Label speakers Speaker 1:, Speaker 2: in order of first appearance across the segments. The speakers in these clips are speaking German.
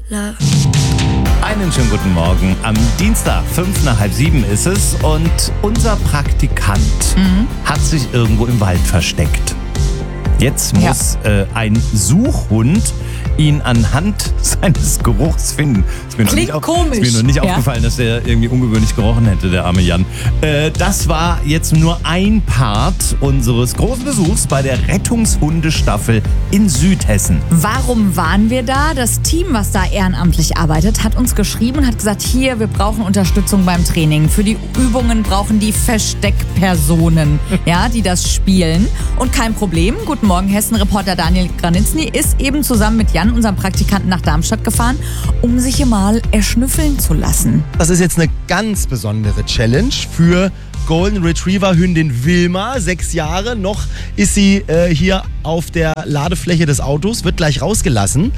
Speaker 1: love.
Speaker 2: Einen schönen guten Morgen. Am Dienstag, 6:55 ist es und unser Praktikant hat sich irgendwo im Wald versteckt. Jetzt muss ein Suchhund ihn anhand seines Geruchs finden.
Speaker 3: Klingt komisch.
Speaker 2: Ist mir noch nicht aufgefallen, dass der irgendwie ungewöhnlich gerochen hätte, der arme Jan. Das war jetzt nur ein Part unseres großen Besuchs bei der Rettungshundestaffel in Südhessen.
Speaker 3: Warum waren wir da? Das Team, was da ehrenamtlich arbeitet, hat uns geschrieben und hat gesagt, hier, wir brauchen Unterstützung beim Training. Für die Übungen brauchen die Versteckpersonen, die das spielen. Und kein Problem. Guten Morgen, Hessen-Reporter Daniel Granitzny ist eben zusammen mit Jan, unserem Praktikanten, nach Darmstadt gefahren, um sich hier mal erschnüffeln zu lassen.
Speaker 4: Das ist jetzt eine ganz besondere Challenge für Golden Retriever Hündin Wilma, 6 Jahre. Noch ist sie hier auf der Ladefläche des Autos, wird gleich rausgelassen.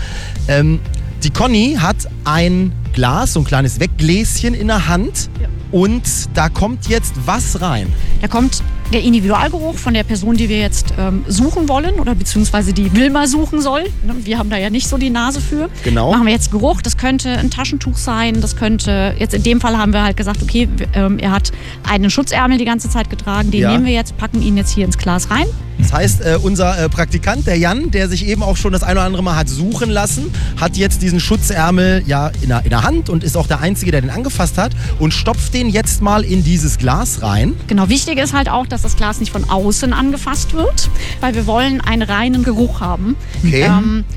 Speaker 4: Die Conny hat ein Glas, so ein kleines Weggläschen in der Hand. Ja. Und da kommt jetzt was rein?
Speaker 5: Da kommt der Individualgeruch von der Person, die wir jetzt suchen wollen oder beziehungsweise die Wilma suchen soll. Wir haben da ja nicht so die Nase für.
Speaker 4: Genau.
Speaker 5: Machen wir jetzt Geruch. Das könnte ein Taschentuch sein. Das könnte, jetzt in dem Fall haben wir halt gesagt, okay, er hat einen Schutzärmel die ganze Zeit getragen. Den nehmen wir jetzt, packen ihn jetzt hier ins Glas rein.
Speaker 4: Das heißt, unser Praktikant, der Jan, der sich eben auch schon das ein oder andere Mal hat suchen lassen, hat jetzt diesen Schutzärmel in der Hand und ist auch der Einzige, der den angefasst hat und stopft den jetzt mal in dieses Glas rein.
Speaker 5: Genau, wichtig ist halt auch, dass das Glas nicht von außen angefasst wird, weil wir wollen einen reinen Geruch haben.
Speaker 4: Okay,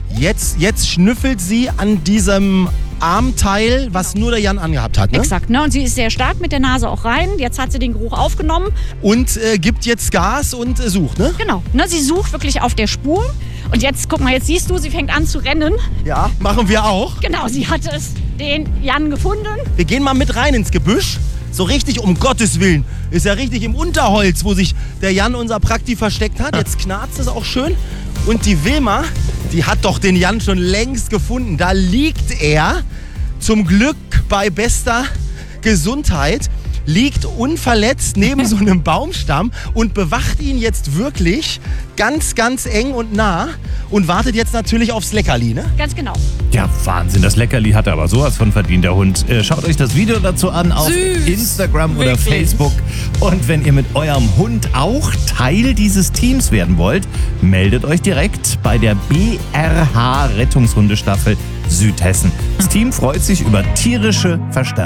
Speaker 4: jetzt schnüffelt sie an diesem Armteil, was nur der Jan angehabt hat, ne?
Speaker 5: Exakt, ne? Und sie ist sehr stark mit der Nase auch rein. Jetzt hat sie den Geruch aufgenommen.
Speaker 4: Und gibt jetzt Gas und sucht, ne?
Speaker 5: Genau, ne? Sie sucht wirklich auf der Spur. Und jetzt, guck mal, jetzt siehst du, sie fängt an zu rennen.
Speaker 4: Ja, machen wir auch.
Speaker 5: Genau, sie hat den Jan gefunden.
Speaker 4: Wir gehen mal mit rein ins Gebüsch. So richtig, um Gottes Willen. Ist ja richtig im Unterholz, wo sich der Jan, unser Prakti, versteckt hat. Jetzt knarzt es auch schön. Und die Wilma, die hat doch den Jan schon längst gefunden. Da liegt er, zum Glück bei bester Gesundheit, liegt unverletzt neben so einem Baumstamm und bewacht ihn jetzt wirklich ganz, ganz eng und nah und wartet jetzt natürlich aufs Leckerli, ne?
Speaker 5: Ganz genau.
Speaker 2: Ja, Wahnsinn, das Leckerli hat er aber sowas von verdient, der Hund. Schaut euch das Video dazu an auf Instagram oder Facebook. Und wenn ihr mit eurem Hund auch Teil dieses Teams werden wollt, meldet euch direkt bei der BRH Rettungshundestaffel Südhessen. Das Team freut sich über tierische Verstärkung.